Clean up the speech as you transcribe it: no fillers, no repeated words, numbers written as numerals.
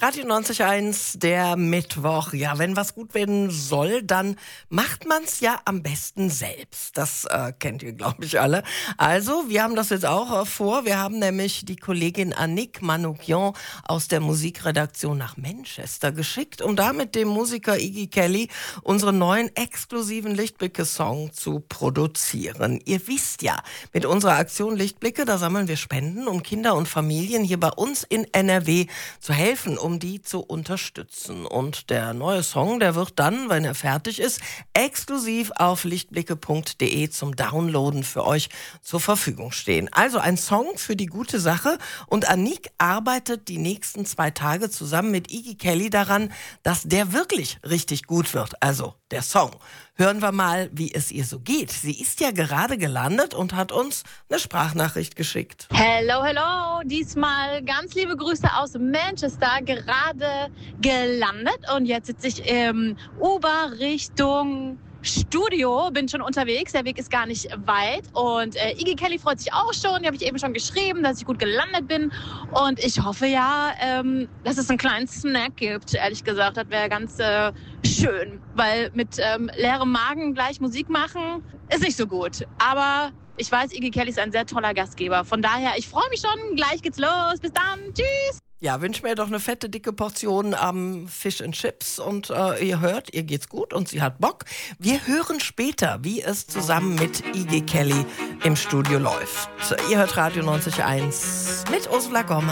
Radio 90.1, der Mittwoch. Ja, wenn was gut werden soll, dann macht man es ja am besten selbst. Das kennt ihr, glaube ich, alle. Also, wir haben das jetzt auch vor. Wir haben nämlich die Kollegin Annick Manoukian aus der Musikredaktion nach Manchester geschickt, um da mit dem Musiker Iggy Kelly unseren neuen exklusiven Lichtblicke-Song zu produzieren. Ihr wisst ja, mit unserer Aktion Lichtblicke, da sammeln wir Spenden, um Kinder und Familien hier bei uns in NRW zu helfen, um die zu unterstützen. Und der neue Song, der wird dann, wenn er fertig ist, exklusiv auf lichtblicke.de zum Downloaden für euch zur Verfügung stehen. Also ein Song für die gute Sache, und Annick arbeitet die nächsten 2 Tage zusammen mit Iggy Kelly daran, dass der wirklich richtig gut wird, also der Song. Hören wir mal, wie es ihr so geht. Sie ist ja gerade gelandet und hat uns eine Sprachnachricht geschickt. Hello, hello. Diesmal ganz liebe Grüße aus Manchester. Gerade gelandet und jetzt sitze ich im Uber Richtung Studio, bin schon unterwegs, der Weg ist gar nicht weit, und Iggy Kelly freut sich auch schon, die habe ich eben schon geschrieben, dass ich gut gelandet bin, und ich hoffe ja, dass es einen kleinen Snack gibt, ehrlich gesagt, das wäre ganz schön, weil mit leerem Magen gleich Musik machen ist nicht so gut, aber ich weiß, Iggy Kelly ist ein sehr toller Gastgeber, von daher, ich freue mich schon, gleich geht's los, bis dann, tschüss! Ja, wünsch mir doch eine fette, dicke Portion Fish and Chips, und ihr hört, ihr geht's gut und sie hat Bock. Wir hören später, wie es zusammen mit Iggy Kelly im Studio läuft. Ihr hört Radio 90.1 mit Ursula Gormann.